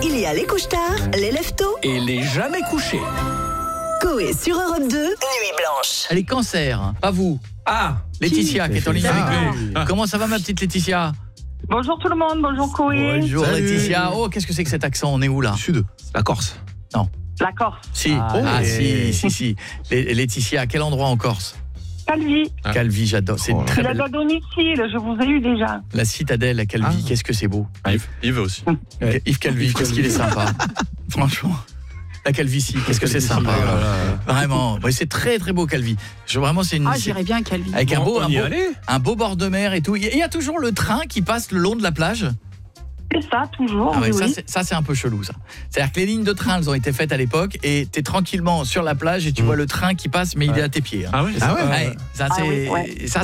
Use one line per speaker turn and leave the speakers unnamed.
Il y a les couche-tard, les lève-tôt
Et les jamais couchés.
Coé sur Europe 2, Nuit Blanche.
Elle est cancer, pas vous.
Ah,
Laetitia qui est en ligne avec nous.
Ah.
Comment ça va ma petite Laetitia?
Bonjour tout le monde, bonjour Coé.
Bonjour
Salut.
Laetitia. Oh, qu'est-ce que c'est que cet accent? On est où là?
Sud, la Corse.
La Corse,
Si. Si. Laetitia, à quel endroit en Corse?
Calvi.
Ah.
Calvi, j'adore. C'est une
Oh là.
très
C'est la
belle.
loi domicile, je vous ai eu déjà.
La citadelle à Calvi,
Ah.
qu'est-ce que c'est beau.
Yves aussi.
Yves Calvi, qu'est-ce qu'il est sympa. Franchement. La calvitie, qu'est-ce que c'est sympa. Vraiment. Ouais, c'est très très beau Calvi. Vraiment, c'est une.
Ah, j'irais bien à Calvi.
Avec
on y allait.
un beau bord de mer et tout. Il y a toujours le train qui passe le long de la plage.
C'est ça, toujours.
Ah ouais,
oui.
ça c'est un peu chelou ça. C'est-à-dire que les lignes de train elles ont été faites à l'époque et t'es tranquillement sur la plage et tu vois le train qui passe mais il est à tes pieds. Hein.
Ah ouais.
Ouais, ça
Ah
c'est
oui, ouais.
ça